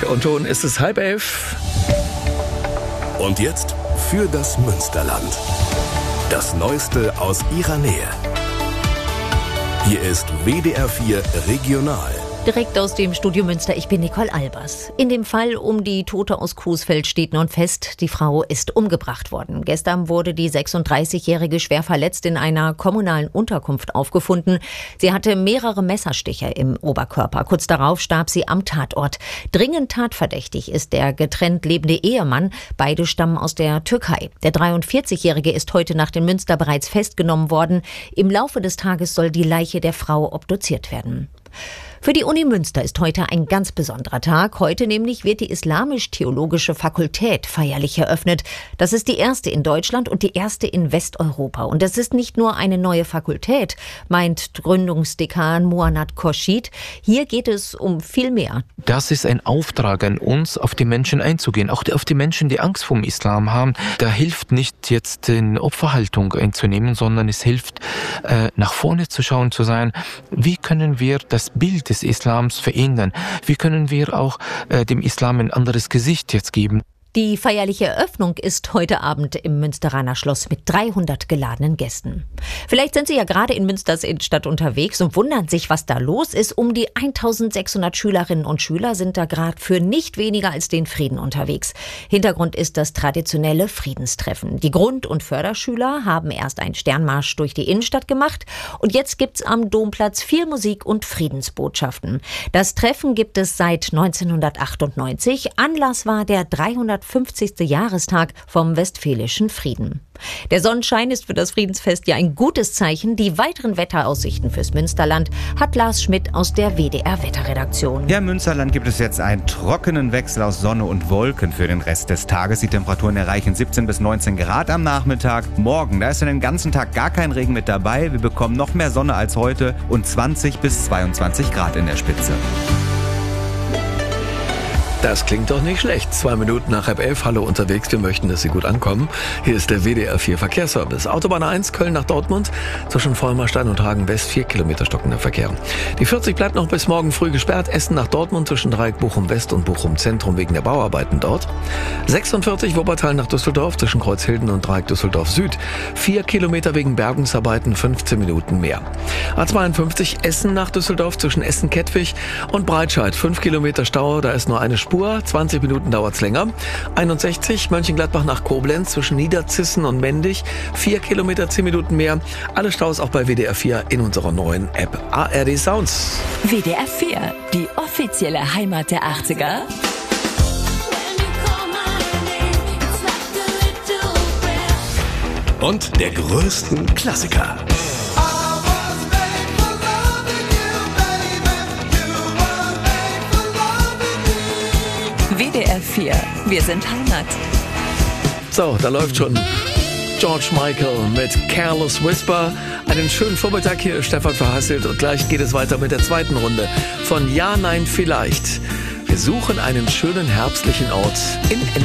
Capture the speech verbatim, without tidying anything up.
und schon ist es halb elf. Und jetzt für das Münsterland. Das Neueste aus ihrer Nähe. Hier ist W D R vier Regional. Direkt aus dem Studio Münster, ich bin Nicole Albers. In dem Fall um die Tote aus Coesfeld steht nun fest, die Frau ist umgebracht worden. Gestern wurde die sechsunddreißigjährige schwer verletzt in einer kommunalen Unterkunft aufgefunden. Sie hatte mehrere Messerstiche im Oberkörper. Kurz darauf starb sie am Tatort. Dringend tatverdächtig ist der getrennt lebende Ehemann. Beide stammen aus der Türkei. Der dreiundvierzigjährige ist heute Nacht in Münster bereits festgenommen worden. Im Laufe des Tages soll die Leiche der Frau obduziert werden. Für die Uni Münster ist heute ein ganz besonderer Tag. Heute nämlich wird die Islamisch-Theologische Fakultät feierlich eröffnet. Das ist die erste in Deutschland und die erste in Westeuropa. Und das ist nicht nur eine neue Fakultät, meint Gründungsdekan Muannat Khorshid. Hier geht es um viel mehr. Das ist ein Auftrag an uns, auf die Menschen einzugehen. Auch auf die Menschen, die Angst vor dem Islam haben. Da hilft nicht jetzt eine Opferhaltung einzunehmen, sondern es hilft, nach vorne zu schauen, zu sein, wie können wir das Bild des Islams verändern? Wie können wir auch äh, dem Islam ein anderes Gesicht jetzt geben? Die feierliche Eröffnung ist heute Abend im Münsteraner Schloss mit dreihundert geladenen Gästen. Vielleicht sind Sie ja gerade in Münsters Innenstadt unterwegs und wundern sich, was da los ist. Um die eintausendsechshundert Schülerinnen und Schüler sind da gerade für nicht weniger als den Frieden unterwegs. Hintergrund ist das traditionelle Friedenstreffen. Die Grund- und Förderschüler haben erst einen Sternmarsch durch die Innenstadt gemacht und jetzt gibt's am Domplatz viel Musik und Friedensbotschaften. Das Treffen gibt es seit neunzehnhundertachtundneunzig. Anlass war der dreihundertfünfzigste Jahrestag vom Westfälischen Frieden. Der Sonnenschein ist für das Friedensfest ja ein gutes Zeichen. Die weiteren Wetteraussichten fürs Münsterland hat Lars Schmidt aus der W D R-Wetterredaktion. Ja, im Münsterland gibt es jetzt einen trockenen Wechsel aus Sonne und Wolken für den Rest des Tages. Die Temperaturen erreichen siebzehn bis neunzehn Grad am Nachmittag. Morgen, da ist dann den ganzen Tag gar kein Regen mit dabei. Wir bekommen noch mehr Sonne als heute und zwanzig bis zweiundzwanzig Grad in der Spitze. Das klingt doch nicht schlecht. Zwei Minuten nach halb elf, hallo unterwegs. Wir möchten, dass Sie gut ankommen. Hier ist der W D R vier Verkehrsservice. Autobahn eins, Köln nach Dortmund. Zwischen Vollmerstein und Hagen West, vier Kilometer stockender Verkehr. Die vierzig bleibt noch bis morgen früh gesperrt. Essen nach Dortmund zwischen Dreieck Bochum West und Bochum Zentrum wegen der Bauarbeiten dort. sechsundvierzig Wuppertal nach Düsseldorf zwischen Kreuzhilden und Dreieck Düsseldorf Süd. vier Kilometer wegen Bergungsarbeiten, fünfzehn Minuten mehr. A zweiundfünfzig Essen nach Düsseldorf zwischen Essen-Kettwig und Breitscheid. fünf Kilometer Stau, da ist nur eine Spur. zwanzig Minuten dauert's länger. einundsechzig Mönchengladbach nach Koblenz zwischen Niederzissen und Mendig. vier Kilometer, zehn Minuten mehr. Alle Staus auch bei W D R vier in unserer neuen App A R D Sounds. W D R vier, die offizielle Heimat der achtziger. Und der größten Klassiker. W D R vier, wir sind Heimat. So, da läuft schon George Michael mit Careless Whisper. Einen schönen Vormittag, hier ist Stefan Verhasselt und gleich geht es weiter mit der zweiten Runde von Ja, Nein, Vielleicht. Wir suchen einen schönen herbstlichen Ort in